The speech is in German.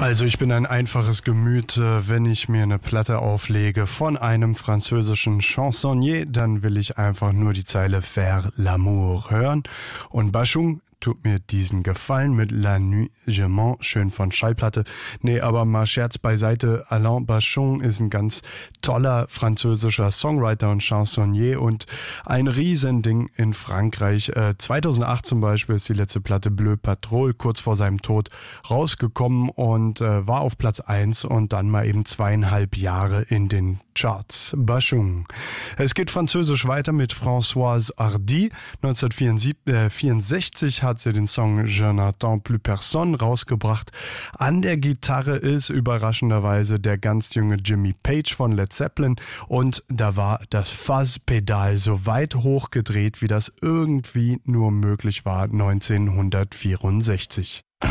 Also ich bin ein einfaches Gemüt, wenn ich mir eine Platte auflege von einem französischen Chansonnier, dann will ich einfach nur die Zeile Faire l'amour hören. Und Bashung tut mir diesen Gefallen mit La Nuit je mens, schön von Schallplatte. Nee, aber mal Scherz beiseite, Alain Bashung ist ein ganz toller französischer Songwriter und Chansonnier und ein Riesending in Frankreich. 2008 zum Beispiel ist die letzte Platte Bleu Patrol kurz vor seinem Tod rausgekommen und war auf Platz 1 und dann mal eben 2,5 Jahre in den Charts. Bashung. Es geht französisch weiter mit Françoise Hardy. 1964 hat sie den Song Je n'attends plus personne rausgebracht. An der Gitarre ist überraschenderweise der ganz junge Jimmy Page von Led Zeppelin und da war das Fuzz-Pedal so weit hochgedreht, wie das irgendwie nur möglich war 1964.